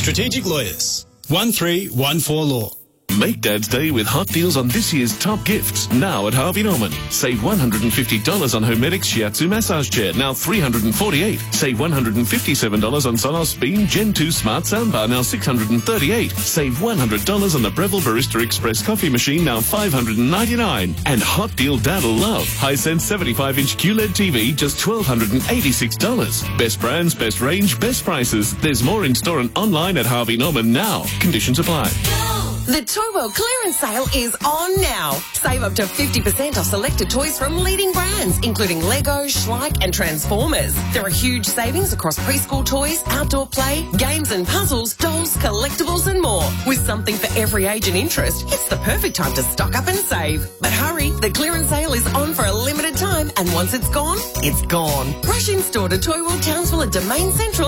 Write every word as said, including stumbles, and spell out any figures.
Strategic Lawyers. one three one four Law. Make Dad's Day with hot deals on this year's top gifts, now at Harvey Norman. Save one hundred fifty dollars on Homedic Shiatsu massage chair, now three hundred forty-eight dollars. Save one hundred fifty-seven dollars on Sonos Beam Gen two Smart Soundbar, now six hundred thirty-eight dollars. Save one hundred dollars on the Breville Barista Express coffee machine, now five hundred ninety-nine dollars. And hot deal Dad'll love. Hisense seventy-five inch Q L E D T V, just twelve hundred eighty-six dollars. Best brands, best range, best prices. There's more in store and online at Harvey Norman now. Conditions apply. The Toy World clearance sale is on now. Save up to fifty percent off selected toys from leading brands, including Lego, Schleich and Transformers. There are huge savings across preschool toys, outdoor play, games and puzzles, dolls, collectibles and more. With something for every age and interest, it's the perfect time to stock up and save. But hurry, the clearance sale is on for a limited time, and once it's gone, it's gone. Rush in store to Toy World Townsville at Domain Central